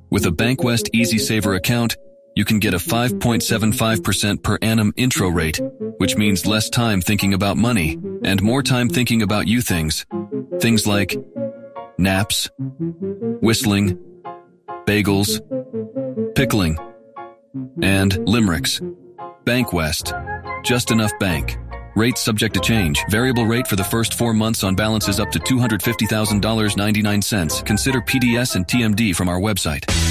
With a BankWest Easy Saver account, you can get a 5.75% per annum intro rate, which means less time thinking about money and more time thinking about you things. Things like naps, whistling, bagels, pickling, and limericks. BankWest. Just enough bank. Rates subject to change. Variable rate for the first 4 months on balances up to $250,000.99. Consider PDS and TMD from our website.